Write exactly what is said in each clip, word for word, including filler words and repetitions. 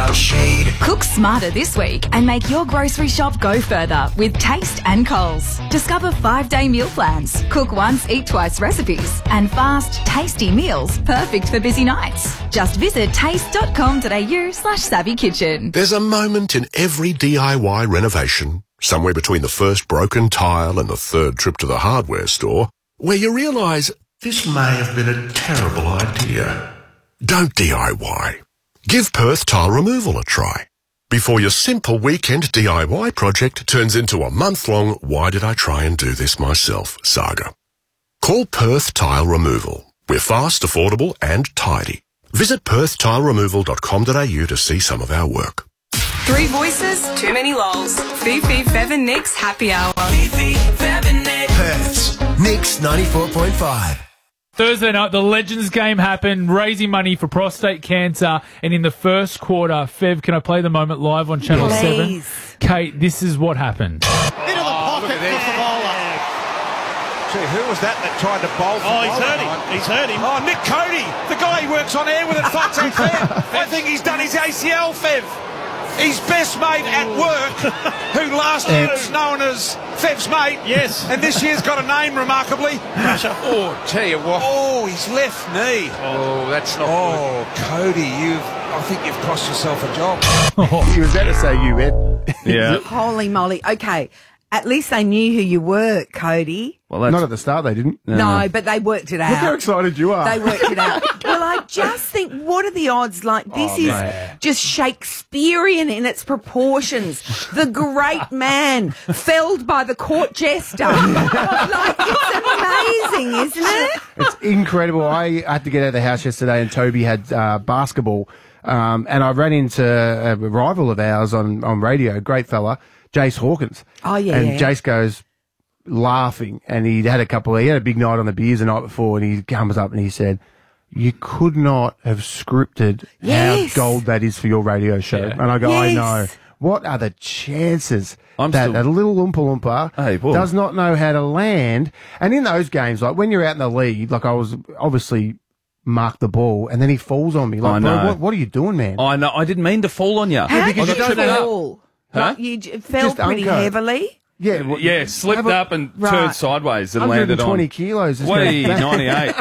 without shade. Cook smarter this week and make your grocery shop go further with Taste and Coles. Discover five-day meal plans, cook once, eat twice recipes, and fast, tasty meals perfect for busy nights. Just visit taste.com.au slash savvy kitchen. There's a moment in every D I Y renovation, somewhere between the first broken tile and the third trip to the hardware store, where you realise this may have been a terrible idea. Don't D I Y. Give Perth Tile Removal a try before your simple weekend D I Y project turns into a month-long why did I try and do this myself saga. Call Perth Tile Removal. We're fast, affordable and tidy. Visit perth tile removal dot com dot a u to see some of our work. Three voices, too many lols. Fifi, Fev and Nick's happy hour. Fifi, Fev and Nick. Perth's Nick's ninety-four point five. Thursday night, the Legends game happened, raising money for prostate cancer. And in the first quarter, Fev, can I play the moment live on Channel Please. seven? Kate, this is what happened. Into the pocket for Favola. Gee, who was that that tried to bowl? Oh, he's hurt him. He's hurt him. Oh, Nick Cody, the guy who works on air with it, Fox F M. I think he's done his A C L, Fev. His best mate at work, who last year was known as Fev's mate. Yes. And this year's got a name, remarkably. Oh, tell you what. Oh, his left knee. Oh, that's not Oh, Cody, you've, I think you've cost yourself a job. You was better say you, Ed. Yeah. Holy moly. Okay. At least they knew who you were, Cody. Well, that's... Not at the start, they didn't. No, no but they worked it out. Look how excited you are. They worked it out. Well, I just think, what are the odds? Like, this oh, is man. just Shakespearean in its proportions. The great man felled by the court jester. Like, it's amazing, isn't it? It's incredible. I had to get out of the house yesterday and Toby had uh, basketball. Um, and I ran into a rival of ours on, on radio, great fella, Jace Hawkins. Oh, yeah. And yeah. Jace goes laughing, and he'd had a couple of, he had a big night on the beers the night before, and he comes up and he said, you could not have scripted yes. how gold that is for your radio show. Yeah. And I go, yes. I know. What are the chances I'm that still... a little Oompa Loompa hey, does not know how to land? And in those games, like when you're out in the lead, like I was obviously mark the ball, and then he falls on me. Like, I know. bro, what, what are you doing, man? I know. I didn't mean to fall on you. How did you got fall? Huh? Like you j- fell Just pretty unco. heavily? Yeah, well, Yeah, slipped a- up and Right. turned sideways and landed on. one hundred twenty kilos. Isn't Wait, it? ninety-eight.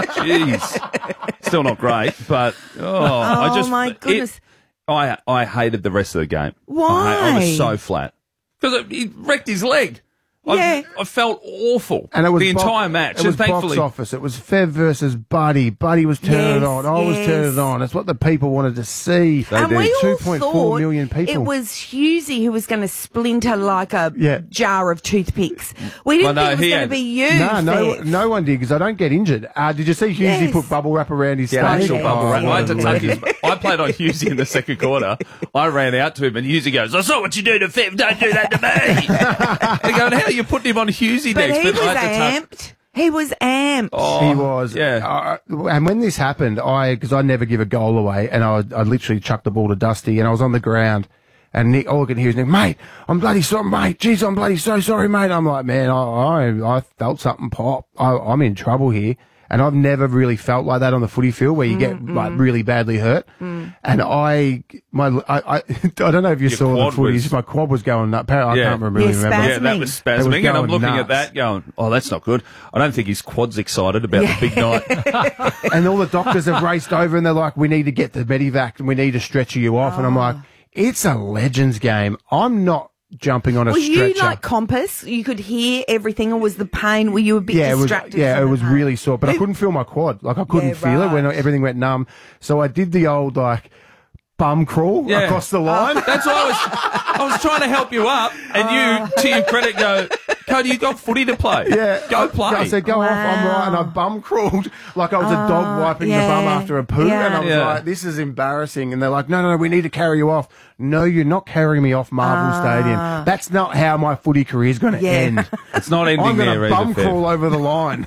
Jeez. Still not great, but oh, I just my it- goodness. I I hated the rest of the game. Why? I, I was so flat because he wrecked his leg. I, Yeah. I felt awful. And it was the bo- entire match. It was and thankfully, box office. It was Fev versus Buddy. Buddy was turning it Yes, on. I was yes. turning it on. It's what the people wanted to see. And we all two point four thought million people. it was Husey who was going to splinter like a Yeah. jar of toothpicks. We didn't Well, no, think it was he going to had- be you, no, no, Fev. no one did because I don't get injured. Uh, did you see Husey Yes. put bubble wrap around his yeah, stomach? actual yes. bubble wrap. Oh, I had to what a take his. legend. I played on Husey in the second quarter. I ran out to him, and Husey goes, "I saw what you do to Fev. Don't do that to me." They going, "How are you putting him on Husey But next?" he was I had to touch- amped. He was amped. Oh, He was. Yeah. Uh, and when this happened, I, because I never give a goal away, and I, I literally chucked the ball to Dusty, and I was on the ground, and Nick, all I could hear is Nick, mate, I'm bloody sorry, mate. Jeez, I'm bloody so sorry, mate. I'm like, man, I, I, I felt something pop. I, I'm in trouble here. And I've never really felt like that on the footy field where you get like really badly hurt. And I, my, I, I, I don't know if you Your saw the quad footage. was- My quad was going up. I Yeah. can't really Yeah, remember. spasm. Yeah, that was Spasming. spasming, It was and I'm going looking nuts. at that going, oh, that's not good. I don't think his quad's excited about the big night. And all the doctors have raced over and they're like, we need to get the Medivac and we need to stretcher you off. And I'm like, it's a Legends game. I'm not jumping on a Were stretcher. you like compass? You could hear everything, or was the pain? Were you a bit yeah, it was, distracted? yeah, from it the was pain? really sore, but I couldn't feel my quad. Like I couldn't Yeah, feel it when right. everything went numb. So I did the old like bum crawl Yeah. across the line. That's why I was, I was trying to help you up, and you, to your credit, go, Cody, you got footy to play. Yeah, Go I, play. I said, go off, I'm Wow. right. And I bum crawled like I was a dog wiping yeah, the bum after a poo. yeah. And I was Yeah. like, this is embarrassing. And they're like, no, no, no, we need to carry you off. No, you're not carrying me off Marvel Stadium. That's not how my footy career is going to Yeah. end. It's not ending I'm going there to either, bum Fev. crawl over the line.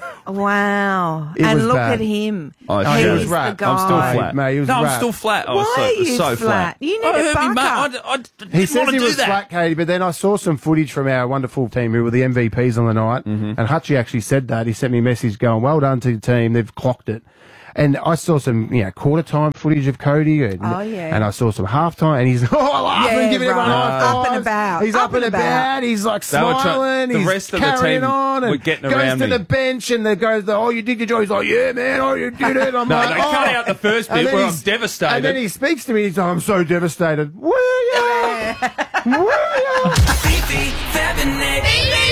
Wow. It and was look bad. at him. Oh, Oh, He's he yeah. was the wrapped. guy. I'm still flat. Mate, he was no, I'm wrapped. still flat. I was Why so, are you so flat? You need I to heard buck me, mate. I, up. I didn't He says want to he do was that. flat, Katie, but then I saw some footage from our wonderful team who were the M V Ps on the night, Mm-hmm. and Hutchie actually said that. He sent me a message going, well done to the team, they've clocked it. And I saw some, you know, quarter time footage of Cody, and, Oh, yeah. and I saw some half time, and he's oh, laughing, Yeah, giving everyone right. high Up and fives. about. He's Up up, and and about. about. He's like They were try- smiling. the he's rest of the carrying team on, and were getting goes around to me. the bench, and they goes, "Oh, you did your job." He's like, "Yeah, man, oh, you did it." I'm No, like, they oh. cut out the first And bit then where I'm he's- devastated. And then he speaks to me. He's like, "I'm so devastated." Were you? Were you? Fifi, Fab and Nick.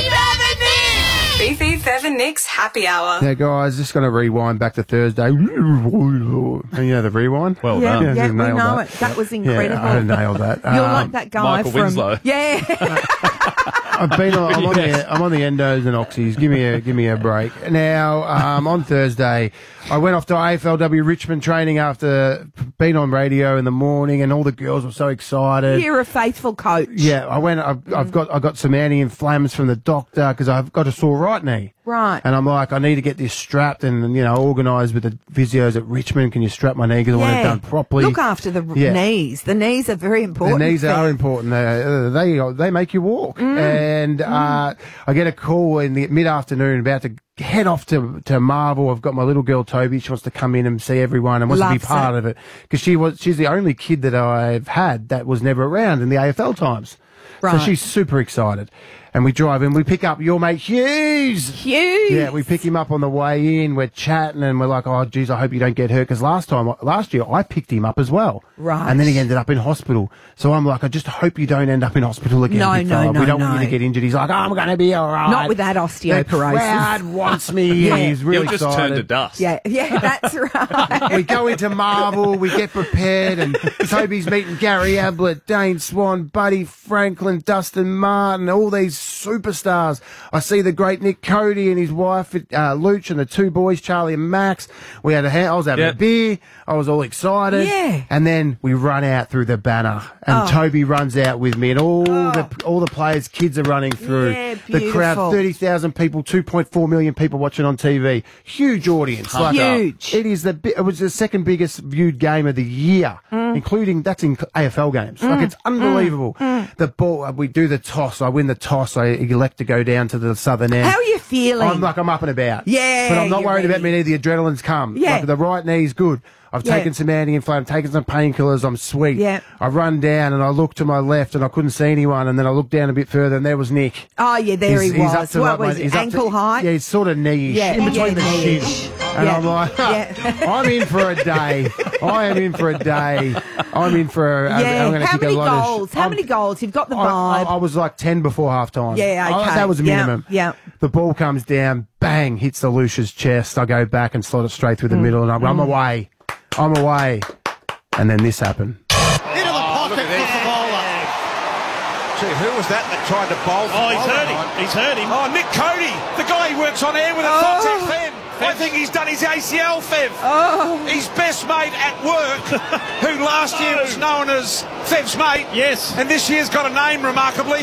Fifi, Fev and Nick's happy hour. Now, guys, just going to rewind back to Thursday. And you know the rewind? Well Yeah, done. yeah, just we nailed know that. it. That was incredible. Yeah, I nailed that. You're Um, like that guy Michael from Winslow. Yeah. I've been on, I'm, on Yes. the, I'm on the endos and oxys. Give me a give me a break. Now, um, on Thursday, I went off to A F L W Richmond training after being on radio in the morning, and all the girls were so excited. You're a faithful coach. Yeah, I went. I've, I've got I got some anti-inflammatories from the doctor because I've got a sore right knee. Right. And I'm like, I need to get this strapped and, you know, organised with the physios at Richmond. Can you strap my knee because I want it done properly? Look after the Yeah. knees. The knees are very The important. knees Fab. are important. Uh, they they make you walk. Mm. And uh, I get a call in the mid afternoon about to head off to to Marvel. I've got my little girl Toby. She wants to come in and see everyone and wants to Loves be part it. of it because she was she's the only kid that I've had that was never around in the A F L times. Right. So she's super excited. And we drive in. We pick up your mate Hughes. Huge. Yeah, we pick him up on the way in. We're chatting, and we're like, "Oh, geez, I hope you don't get hurt." Because last time, last year, I picked him up as well. Right. And then he ended up in hospital. So I'm like, "I just hope you don't end up in hospital again." No, big no, fella. no, We don't want no. you to get injured. He's like, oh, "I'm going to be all right." Not with that The osteoporosis. crowd wants me. Yeah. He's really You'll just excited. turn to dust. Yeah, yeah, that's right. We go into Marvel, we get prepared, and Toby's meeting Gary Ablett, Dane Swan, Buddy Franklin, Dustin Martin, all these superstars. I see the great Nick Cody and his wife, uh, Luch, and the two boys, Charlie and Max. We had a ha- I was having Yep. a beer. I was all excited. Yeah. And then we run out through the banner, and Oh. Toby runs out with me, and all the all the players' kids are running through. Yeah, the crowd, beautiful. thirty thousand people, two point four million people watching on T V. Huge audience. Like, Huge. it is the bi- it was the second biggest viewed game of the year, Mm. including that's in A F L games. Like it's unbelievable. The ball, we do the toss. I win the toss. I elect to go down to the southern end. How are you feeling? I'm like I'm up and about. Yeah, but I'm not you're worried about ready. me. Neither the adrenaline's come. Yeah. Like the right knee's good. I've Yeah. taken some anti-inflammatory, taken some painkillers. I'm sweet. Yeah. I run down and I look to my left and I couldn't see anyone. And then I looked down a bit further and there was Nick. oh, yeah, there He's- he he's was. up to What like my- was it, he's up to- ankle height? Yeah, he's sort of knee-ish, Yeah, in between yeah, the knee-ish. shin. And Yeah. I'm like, Yeah. I'm in for a day. I am in for a day. I'm in for a, Yeah. I'm gonna How kick many a lot goals? of sh- How I'm- many goals? You've got the I, I, vibe. I was like ten before half time. Yeah, okay. that was the Yeah, minimum. yeah. The ball comes down, bang, hits the Lucia's chest. I go back and slot it straight through the Mm. middle, and I'm, I'm away. I'm away. And then this happened. Into the pocket for Favola. Gee, who was that that tried to bowl? Oh, he's Favola? hurt him. He's hurt him. Oh, Nick Cody, the guy who works on air with a Oh. Fox F M. I think he's done his A C L, Fev. Oh. His best mate at work, who last year was known as Fev's mate. Yes. And this year's got a name, remarkably.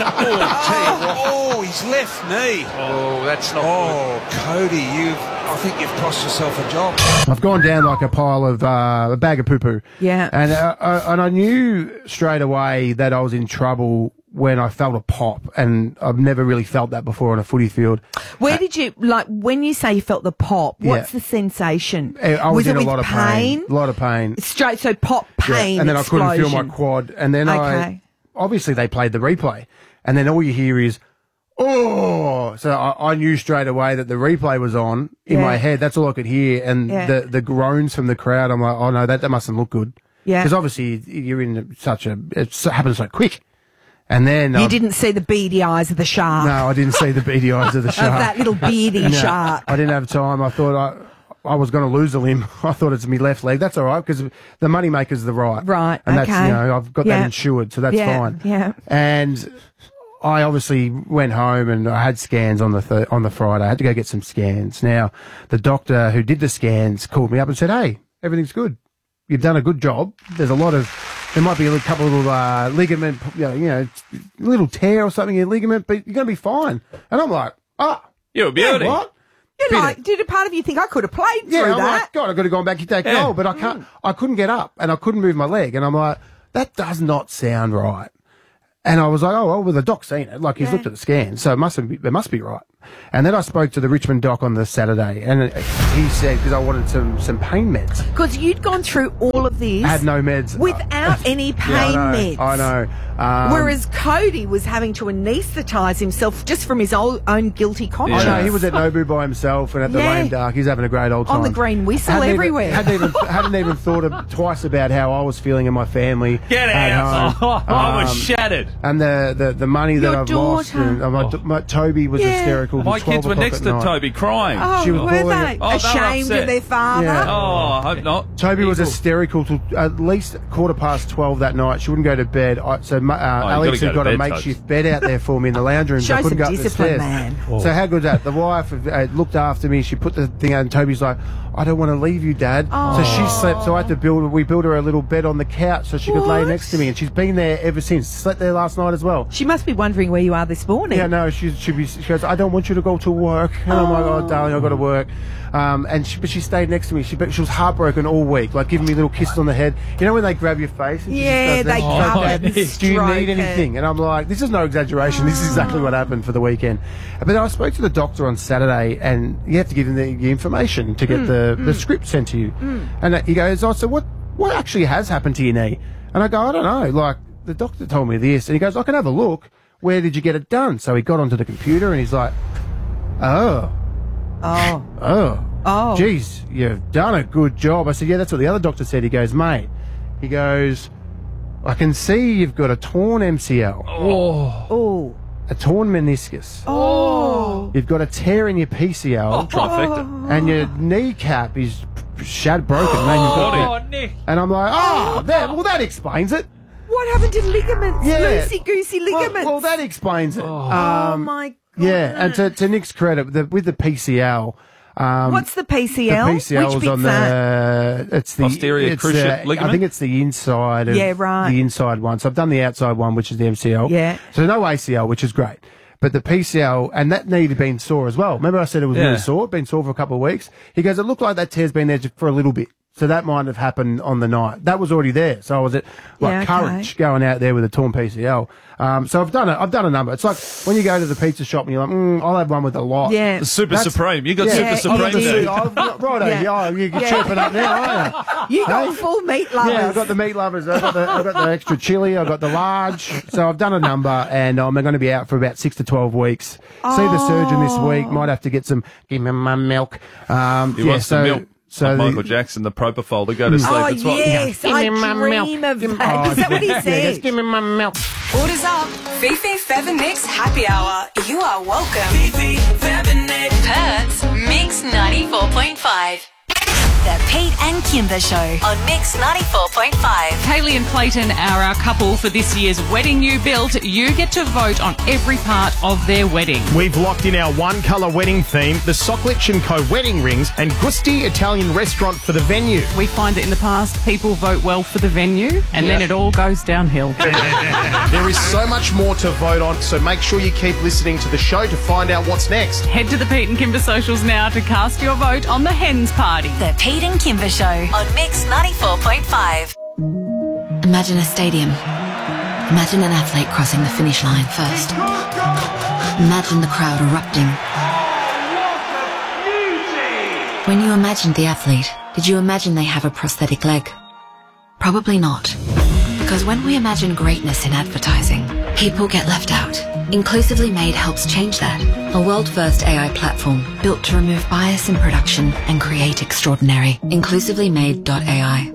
oh, oh, his left knee. Oh, that's not Oh, Cody, you've, I think you've cost yourself a job. I've gone down like a pile of uh, a bag of poo poo. Yeah. And uh, I, and I knew straight away that I was in trouble when I felt a pop, and I've never really felt that before on a footy field. Where did you, like, when you say you felt the pop, what's Yeah. the sensation? I I was, it in a with lot of pain. A lot of pain. Straight, so pop, Yeah, pain, and then I couldn't feel my explosion. quad. And then I, Okay. obviously they played the replay, and then all you hear is, oh, so I, I knew straight away that the replay was on in Yeah. my head. That's all I could hear. And Yeah. the, the groans from the crowd, I'm like, oh no, that, that mustn't look good. Yeah. Because obviously you're in such a, it happens so quick. And then You I- didn't see the beady eyes of the shark. No, I didn't see the beady eyes of the Of shark. that little beady No, shark. I didn't have time. I thought I, I was going to lose a limb. I thought it's my left leg. That's all right because the moneymaker's the right. Right, And that's, okay. you know, I've got Yeah. that insured, so that's Yeah, fine. yeah. And I obviously went home and I had scans on the th- on the Friday. I had to go get some scans. Now, the doctor who did the scans called me up and said, hey, everything's good. You've done a good job. There's a lot of, there might be a little, couple of uh, ligament, you know, you know, little tear or something in your ligament, but you're going to be fine. And I'm like, oh, You're a beauty. yeah, what? You're Bit like, of- did a part of you think I could have played Yeah, through I'm that? like, God, I've got to go back and take Yeah. goal, but I can't, I couldn't get up and I couldn't move my leg. And I'm like, that does not sound right. And I was like, oh, well, well the doc's seen it. Like, he's Yeah. looked at the scan, so it must be, it must be right. And then I spoke to the Richmond doc on the Saturday, and he said, because I wanted some, some pain meds. Because you'd gone through all of this. I had no meds. Without any pain yeah, I know, meds. I know. Um, Whereas Cody was having to anaesthetise himself just from his own, own guilty conscience. I know, he was at Nobu by himself and at the Yeah. Lame Duck. He's having a great old time. On the green whistle Hadn't everywhere. Even, hadn't, even, hadn't even thought of, twice about how I was feeling in my family. Get at out. home. Oh, I was Um, shattered. And the, the, the money that Your I've lost. daughter. And, uh, my, my, Toby was Yeah. hysterical. My till twelve kids were o'clock next at to night. Toby crying. Oh, She was were bawling they? it. Oh, they were Ashamed upset. of their father? Yeah. Oh, I hope not. Toby was Eagle. hysterical till at least quarter past twelve that night. She wouldn't go to bed. I, so uh, Alex gotta had go got to a bed, makeshift bed out there for me in the lounge room. Show I couldn't some go up the discipline, stairs. man. Oh. So how good's that? The wife uh, looked after me. She put the thing out, and Toby's like, "I don't want to leave you, Dad." So she slept. So I had to build. We built her a little bed on the couch so she could lay What? next to me, and she's been there ever since. Slept there last night as well. She must be wondering where you are this morning. Yeah, no, she she, be, she goes, I don't want you to go to work. And I'm like, oh, darling, I've got to work. Um, and she, but she stayed next to me. She but she was heartbroken all week, like giving me little kisses on the head. You know when they grab your face? And she Yeah, just they goes, grab "Oh, it and Do you stroke need it." anything? And I'm like, this is no exaggeration. This is exactly what happened for the weekend. But then I spoke to the doctor on Saturday, and you have to give him the, the information to get the, the script sent to you. And he goes, oh, so what, what actually has happened to your knee? And I go, I don't know. Like, the doctor told me this. And he goes, I can have a look. Where did you get it done? So he got onto the computer and he's like, oh, Oh. oh, Oh. geez, you've done a good job. I said, yeah, that's what the other doctor said. He goes, mate, he goes, I can see you've got a torn M C L, Oh. a torn meniscus. Oh. You've got a tear in your P C L, Trifecta. and your kneecap is shattered, broken. Man, you've got Oh, that. Nick. And I'm like, oh, that, well, that explains it. What happened to ligaments? Yeah. Loosey-goosey Well, ligaments. well, that explains it. oh, Um, my God. yeah, and to, to Nick's credit, the, with the P C L, um, What's the P C L? the P C L Which is bit's on that? the it's the Posterior it's, cruciate uh, ligament? I think it's the inside of Yeah, right. the inside one. So I've done the outside one, which is the M C L. Yeah. So no A C L, which is great. But the P C L, and that knee had been sore as well. Remember I said it was Yeah. really sore? Been sore for a couple of weeks. He goes, it looked like that tear's been there for a little bit. So that might have happened on the night. That was already there. So I was at like Yeah, okay. courage going out there with a torn P C L. Um, so I've done it. I've done a number. It's like when you go to the pizza shop and you're like, mm, I'll have one with a lot. Yeah. The Super That's- Supreme. You got Yeah, Super you Supreme did. there. Oh, right, Yeah. yeah. you can Yeah. chirp it up now, aren't you? You got Hey? full meat lovers. Yeah, I've got the meat lovers. I've got the, I've got the extra chili. I've got the large. So I've done a number, and I'm going to be out for about six to twelve weeks. See the surgeon this week. Might have to get some. Give me my milk. Um, He yeah, wants so, the milk. So Like the- Michael Jackson, the propofol to go to sleep. Oh, That's what, yes. Give I me my dream milk. of Give me- that. Oh, Is that what he yeah, said? just give me my milk. Orders up. Fifi Feather Nick's Happy Hour. You are welcome. Fifi Feather Nick. Perth's Mix ninety-four point five. The Pete and Kimber Show on Mix ninety-four point five. Kaylee and Clayton are our couple for this year's wedding you built. You get to vote on every part of their wedding. We've locked in our one-colour wedding theme, the Soklich and Co. wedding rings, and Gusti Italian restaurant for the venue. We find that in the past, people vote well for the venue, and then it all goes downhill. There is so much more to vote on, so make sure you keep listening to the show to find out what's next. Head to the Pete and Kimber socials now to cast your vote on the Hens Party. The Pete and Kimber Show on Mix ninety-four point five. Imagine a stadium. Imagine an athlete crossing the finish line first. Imagine the crowd erupting. When you imagined the athlete, did you imagine they have a prosthetic leg? Probably not. Because when we imagine greatness in advertising, people get left out. Inclusively Made helps change that. A world-first A I platform built to remove bias in production and create extraordinary. inclusively made dot A I.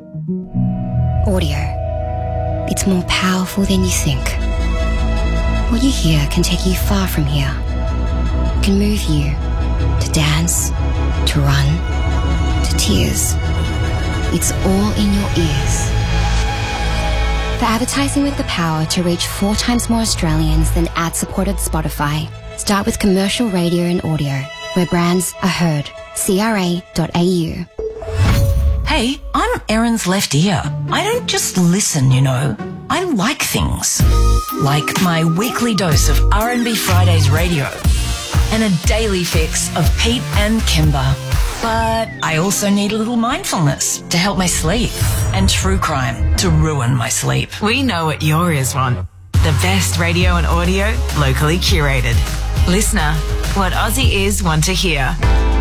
Audio. It's more powerful than you think. What you hear can take you far from here. It can move you to dance, to run, to tears. It's all in your ears. For advertising with the power to reach four times more Australians than ad-supported Spotify, start with commercial radio and audio, where brands are heard. C R A dot A U. Hey, I'm Erin's left ear. I don't just listen, you know. I like things. Like my weekly dose of R and B Fridays radio and a daily fix of Pete and Kimber. But I also need a little mindfulness to help my sleep and true crime to ruin my sleep. We know what your ears want. The best radio and audio locally curated. Listener, what Aussie ears want to hear.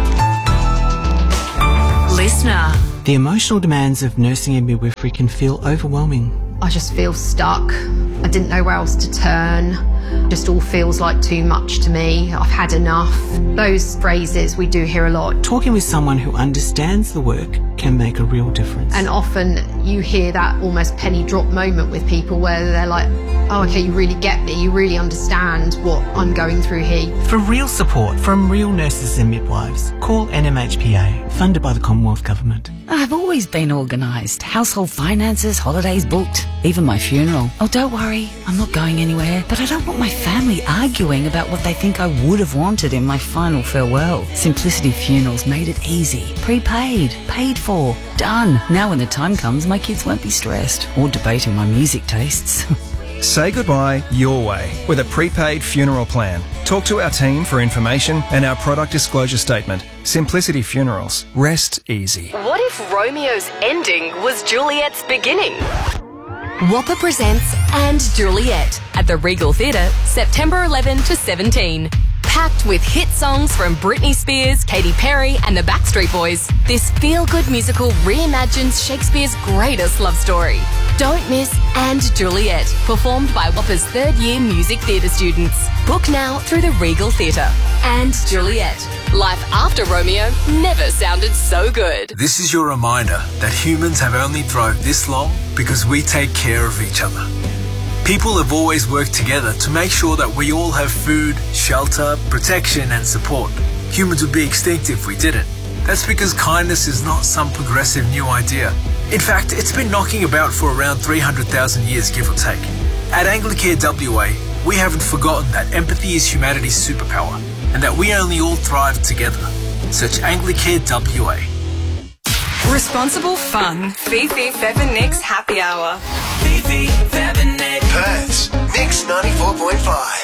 Listener. The emotional demands of nursing and midwifery can feel overwhelming. I just feel stuck. I didn't know where else to turn. Just all feels like too much to me. I've had enough. Those phrases we do hear a lot. Talking with someone who understands the work can make a real difference. And often you hear that almost penny drop moment with people where they're like, oh, okay, you really get me. You really understand what I'm going through here. For real support from real nurses and midwives, call N M H P A, funded by the Commonwealth Government. I've always been organised. Household finances, holidays booked, even my funeral. Oh, don't worry, I'm not going anywhere. But I don't want my family arguing about what they think I would have wanted in my final farewell. Simplicity Funerals made it easy. Prepaid, paid for, done. Now when the time comes, my kids won't be stressed or debating my music tastes. Say goodbye your way with a prepaid funeral plan. Talk to our team for information and our product disclosure statement. Simplicity Funerals. Rest easy. What if Romeo's ending was Juliet's beginning? Whopper presents And Juliet at the Regal Theatre, September eleventh to seventeenth. Packed with hit songs from Britney Spears, Katy Perry and the Backstreet Boys, this feel-good musical reimagines Shakespeare's greatest love story. Don't miss And Juliet, performed by Whopper's third-year music theatre students. Book now through the Regal Theatre. And Juliet. Life after Romeo never sounded so good. This is your reminder that humans have only thrived this long because we take care of each other. People have always worked together to make sure that we all have food, shelter, protection and support. Humans would be extinct if we didn't. That's because kindness is not some progressive new idea. In fact, it's been knocking about for around three hundred thousand years, give or take. At Anglicare W A, we haven't forgotten that empathy is humanity's superpower and that we only all thrive together. Search Anglicare W A. Responsible fun. Fifi, Fev and Nick's Happy Hour. Fifi, Fev and Nick. Perth's Mix ninety-four point five.